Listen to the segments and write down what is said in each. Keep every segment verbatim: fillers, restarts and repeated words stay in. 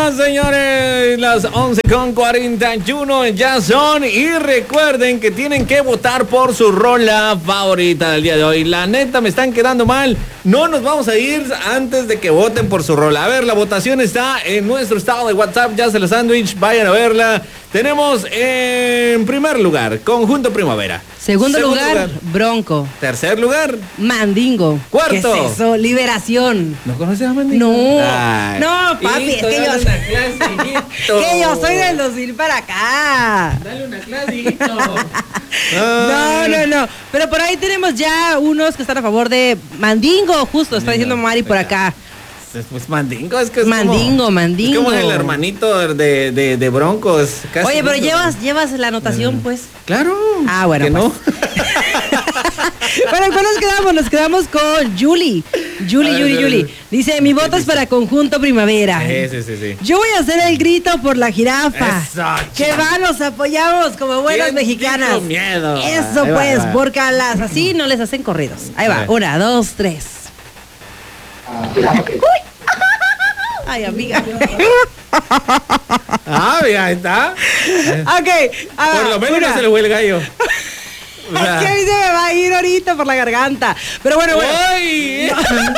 buenísimas, señores. Las once con cuarenta y uno ya son. Y recuerden que tienen que votar por su rola favorita del día de hoy. La neta, me están quedando mal. No nos vamos a ir antes de que voten por su rola. A ver, la votación está en nuestro estado de WhatsApp. Ya se la sándwich, vayan a verla. Tenemos en primer lugar Conjunto Primavera. Segundo, Segundo lugar, lugar, Bronco. Tercer lugar, Mandingo. Cuarto, ¿qué es eso? Liberación. ¿No conoces a Mandingo? No, Ay. no, papi, es que yo, que yo soy del dos mil para acá. Dale una clasito. No, no, no. Pero por ahí tenemos ya unos que están a favor de Mandingo, justo, Mandingo, está diciendo Mari por acá. Pues Mandingo, es que es Mandingo, como, Mandingo. Es como el hermanito de, de, de Broncos. Casi Oye, pero mucho. llevas, llevas la anotación, pues. Claro. Ah, bueno, que pues. no. Bueno, ¿cuál nos quedamos? Nos quedamos con Julie. Julie, Julie, Julie. Dice, mi voto es para Conjunto Primavera. Sí, sí, sí, sí. Yo voy a hacer el grito por la jirafa. Eso, que va, nos apoyamos como buenas mexicanas. Miedo. Eso Ahí pues, va, va. porque a las así no les hacen corridos. Ahí va, una, dos, tres. Uy. Ay, amiga. Ah, mira, ahí está. Ok. Ah, por lo menos una. no se le fue el gallo. O sea, es que a mí se me va a ir ahorita por la garganta. Pero bueno, bueno. ¡Ay! No.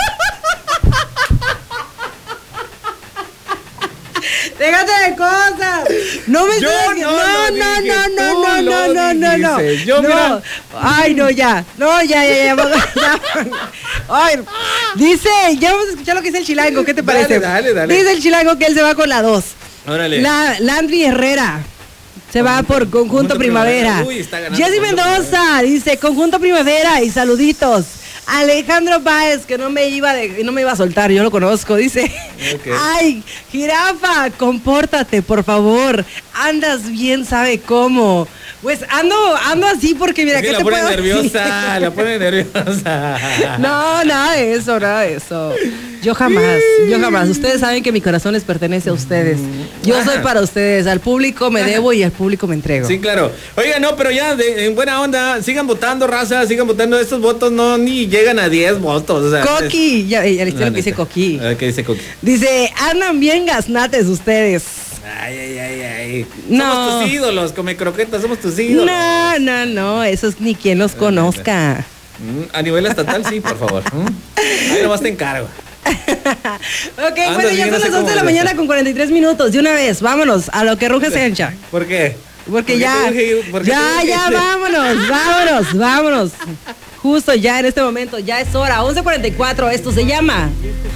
Déjate de cosas. No me Yo estoy... no no, lo no, dije, no, tú no, no, lo no, no, no, dijiste. Yo, no. mira. Ay, no, ya. No, ya, ya, ya. ya. Ay, dice, ya vamos a escuchar lo que dice el chilango. ¿Qué te Dale, parece? dale, dale. Dice el chilango que él se va con la dos. Órale. La Landry Herrera se va por Conjunto, Conjunto Primavera. Primavera. Uy, está ganando Jessy Mendoza Primavera. dice Conjunto Primavera y saluditos. Alejandro Páez, que no me iba de, no me iba a soltar, yo lo conozco, dice. Okay. Ay, jirafa, compórtate, por favor. Andas bien, sabe cómo. Pues ando, ando así porque mira, es que ¿qué la te pone puedo nerviosa, decir? la pone nerviosa. No, nada de eso, nada de eso. Yo jamás, yo jamás. Ustedes saben que mi corazón les pertenece a ustedes. Yo soy para ustedes. Al público me debo y al público me entrego. Sí, claro. Oiga, no, pero ya de, en buena onda, sigan votando, raza, sigan votando. Estos votos no ni llegan a diez votos. O sea, Coqui, es... ya, ya le lo que dice Coqui. A ver, ¿qué dice Coqui? Dice, andan bien gaznates ustedes. Ay, ay, ay, ay. No. Somos tus ídolos, come croquetas, somos tus ídolos. No, no, no, esos ni quien los conozca. A nivel estatal, sí, por favor. Ahí nomás te encargo. Ok, Andas bueno, ya son las once de la mañana con cuarenta y tres minutos. De una vez, vámonos, a lo que ruge se hincha. ¿Por qué? Porque ¿Por ya, qué te, por qué ya, te ya, vámonos, vámonos, vámonos. Justo ya en este momento, ya es hora, once cuarenta y cuatro, esto se llama...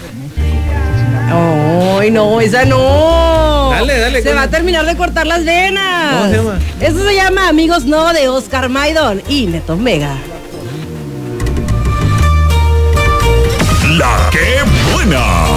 ¡Ay, no, esa no! Dale, dale. Se va a terminar de cortar las venas. ¿Cómo se llama? Esto se llama Amigos No, de Oscar Maidon y Neto Mega. La que buena.